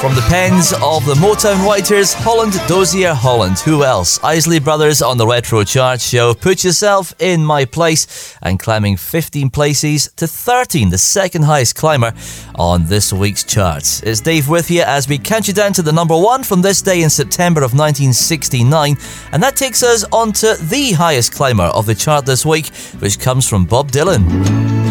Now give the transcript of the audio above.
From the pens of the Motown writers Holland, Dozier, Holland. Who else? Isley Brothers on the Retro Chart Show. Put Yourself in My Place, and climbing 15 places to 13, the second highest climber on this week's charts. It's Dave with you as we count you down to the number one from this day in September of 1969, and that takes us on to the highest climber of the chart this week, which comes from Bob Dylan.